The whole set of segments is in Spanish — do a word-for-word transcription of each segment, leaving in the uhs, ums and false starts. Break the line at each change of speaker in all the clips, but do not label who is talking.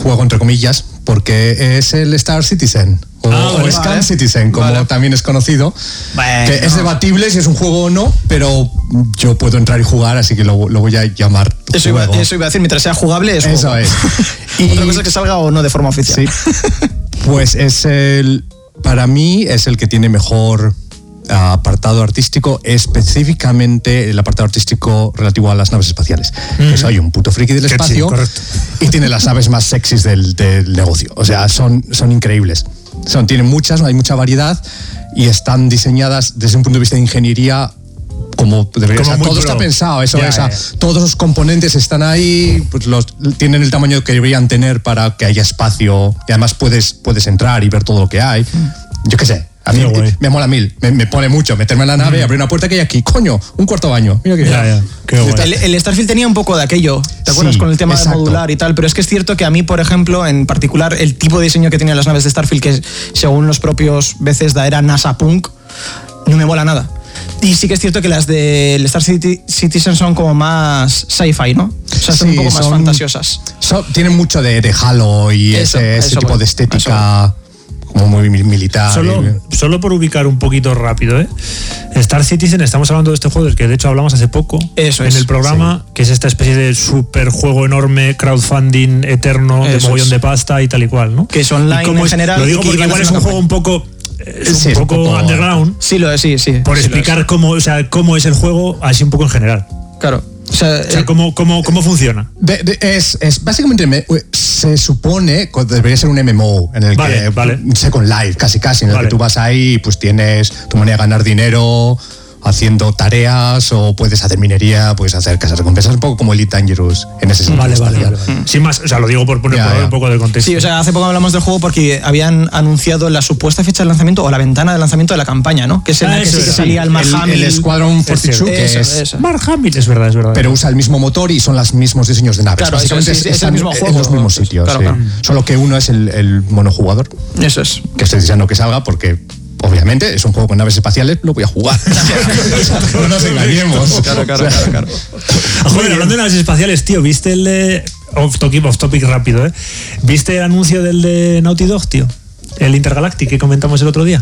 juego entre comillas, porque es el Star Citizen. O,
ah,
o
vale,
Scam
vale.
Citizen, como
Vale.
también es conocido.
Bueno.
Que es debatible si es un juego o no, pero yo puedo entrar y jugar, así que lo, lo voy a llamar
Eso iba,
juego.
eso iba a decir, mientras sea jugable es
Eso
juego.
es.
Y otra cosa es que salga o no de forma oficial.
Sí. Pues es el, para mí es el que tiene mejor uh, apartado artístico, específicamente el apartado artístico relativo a las naves espaciales. Mm-hmm. Que soy un puto friki del
Que
espacio,
sí, correcto.
Y tiene las naves más sexys del, del negocio. O sea, son, son increíbles. Son, tienen muchas, hay mucha variedad y están diseñadas desde un punto de vista de ingeniería como debería
como
ser. Todo
pro.
está pensado, eso
ya,
es.
Ya, ya.
Todos los componentes están ahí, pues los, tienen el tamaño que deberían tener para que haya espacio y además puedes, puedes entrar y ver todo lo que hay. Yo qué sé. A mí me, me mola mil, me, me pone mucho meterme en la nave, mm. abrir una puerta que hay aquí, coño, un cuarto baño. Mira que
ya, ya. Qué guay.
El, el Starfield tenía un poco de aquello, ¿te acuerdas?
Sí,
con el tema
exacto.
de modular y tal, pero es que es cierto que a mí, por ejemplo, en particular, el tipo de diseño que tenían las naves de Starfield, que según los propios Bethesda era NASA Punk, no me mola nada. Y sí que es cierto que las del Star Citizen son como más sci-fi, ¿no? O sea, son sí, un poco más son, fantasiosas.
Son, tienen mucho de, de Halo y eso, ese, ese eso, tipo bueno, de estética como muy militar.
Solo,
y...
solo por ubicar un poquito rápido, ¿eh? Star Citizen, estamos hablando de este juego del que de hecho hablamos hace poco
eso
en
es,
el programa, sí. Que es esta especie de super juego enorme, crowdfunding eterno, eso de mogollón es. de pasta y tal y cual, ¿no?
Que es online en
es,
general.
Lo digo porque igual es un juego un poco... Es un,
sí,
poco
es un poco
underground.
Sí, lo es, sí, sí.
Por
sí
explicar cómo, o sea, cómo es el juego, así un poco en general.
Claro. O sea,
o sea eh, ¿cómo, cómo, ¿cómo funciona?
De, de, es, es básicamente, me, se supone que debería ser un M M O en el
vale,
que,
vale.
Second Life, casi casi, en el vale. que tú vas ahí, pues tienes tu manera de ganar dinero haciendo tareas o puedes hacer minería, puedes hacer casas recompensas, un poco como Elite Dangerous en ese sentido.
Vale, vale, vale, vale. Sin más, o sea, lo digo por poner
ya,
por
ya.
un poco de contexto.
Sí, o sea, hace poco hablamos del juego porque habían anunciado la supuesta fecha de lanzamiento o la ventana de lanzamiento de la campaña, ¿no? Que es en
ah,
la que sí que
sí.
salía el Mark
el,
Hamill.
El Squadron cuarenta y dos, que
eso,
es...
Eso.
Mark Hamill, es verdad, es verdad.
Pero usa el mismo motor y son los mismos diseños de naves.
Claro,
básicamente
eso, sí,
es,
es el mismo juego.
en los mismos sitios,
claro,
sí.
claro.
Solo que uno es el, el monojugador.
Eso es.
Que estoy deseando que salga porque... Obviamente, es un juego con naves espaciales, lo voy a jugar. No nos engañemos.
Claro, claro, claro, claro.
Joder, hablando de naves espaciales, tío, ¿viste el de... Off topic, off topic rápido, ¿eh? ¿Viste el anuncio del de Naughty Dog, tío? El Intergalactic que comentamos el otro día.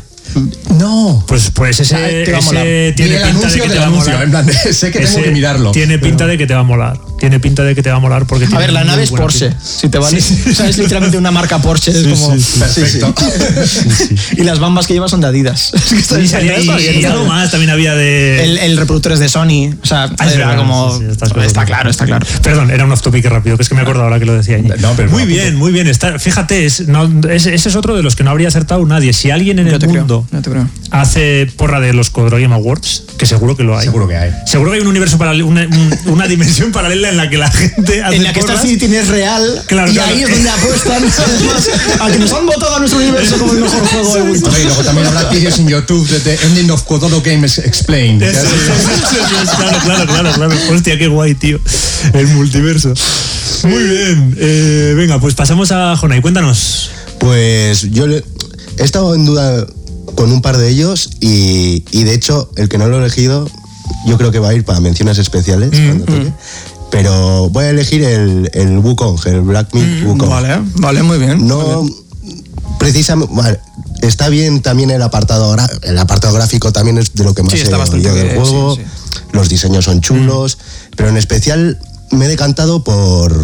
No.
Pues, pues ese,
te va a molar.
ese tiene
el
pinta de que te va a molar.
En plan, sé que tengo
ese
que mirarlo.
Tiene pinta
pero...
de que te va a molar. Tiene pinta de que te va a molar porque
a ver, la nave es Porsche. Pinta. Si te vale. Sí, sí. O sea, es literalmente una marca Porsche.
Sí,
es como...
sí, sí.
Perfecto.
Sí, sí.
Y las bambas que lleva son de Adidas.
Es que está y, salía, y, y, y algo más también había de...
El, el reproductor es de Sony. O sea,
ah,
era
verdad,
como...
Sí, sí,
está, está claro, está claro.
Perdón, era un off topic rápido, que es que me acuerdo ahora que lo decía.
No, pero
muy bien, muy bien. Está, fíjate, es, no, es, ese es otro de los que no habría acertado nadie. Si alguien en
Yo
el
te
mundo
creo, yo te creo.
hace porra de los Codro Game Awards, que seguro que lo hay.
Seguro que hay.
Seguro que hay un universo paralelo, una, una dimensión paralela en la que la gente hace
en la que Star Citizen es real,
claro,
y
claro.
ahí es donde apuestan además, a que nos han votado a nuestro universo como el mejor juego de Windows.
Y luego también habrá vídeos en YouTube de The Ending of Codoro Games Explained.
Eso, eso, eso, eso, claro, claro, claro, claro. Hostia, qué guay, tío. El multiverso. Muy bien. Eh, venga, pues pasamos a Jonai. Cuéntanos.
Pues yo le, he estado en duda con un par de ellos y, y de hecho el que no lo he elegido yo creo que va a ir para menciones especiales mm, cuando toque. Mm. Pero voy a elegir el, el Wukong, el Black Myth mm, Wukong.
Vale, vale, muy bien.
No,
bien.
precisamente, vale, está bien también el apartado, el apartado gráfico también es de lo que más
sí,
he
está bastante
yo del juego. Sí, sí. Los diseños son chulos, mm. pero en especial me he decantado por,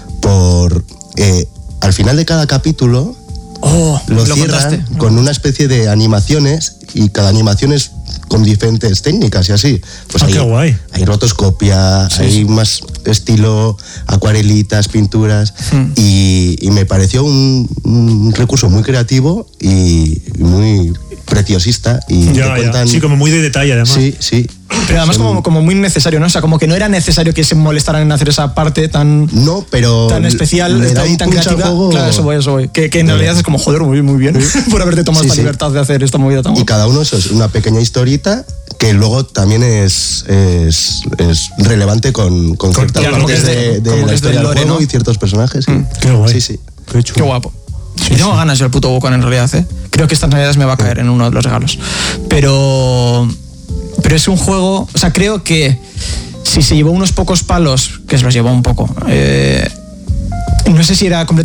por eh, al final de cada capítulo
oh,
lo,
lo
cierran
contaste.
con una especie de animaciones y cada animación es con diferentes técnicas y así. Pues
ah,
hay,
qué guay.
hay rotoscopia, sí, hay sí. más estilo acuarelitas, pinturas hmm. y, y me pareció un, un recurso muy creativo y muy preciosista y
ya,
te cuentan...
ya. Sí, como muy de detalle además.
Sí, sí.
Pero además como, como muy necesario, ¿no? O sea, como que no era necesario que se molestaran en hacer esa parte tan...
No, pero...
Tan especial,
le da
tan,
un
tan
punch
creativa.
al juego.
Claro, eso voy, eso voy. Que, que en realidad es como, joder, muy bien, muy bien. Por haberte tomado
sí,
esta
sí.
libertad de hacer esta movida tan
Y
guapa.
cada uno eso es una pequeña historita que luego también es, es, es relevante con, con ciertas
ya,
partes
de,
de, de
como
la
que
historia
del
del
lore,
juego
¿no?
y ciertos personajes.
Mm.
Sí.
Qué guay.
Sí, sí.
Qué chulo.
Qué guapo.
Sí,
y tengo
sí.
ganas yo el puto Wukong en realidad, ¿eh? Creo que estas navidades me va a caer en uno de los regalos. Pero... Pero es un juego... O sea, creo que si se llevó unos pocos palos, que se los llevó un poco... Eh, no sé si era completamente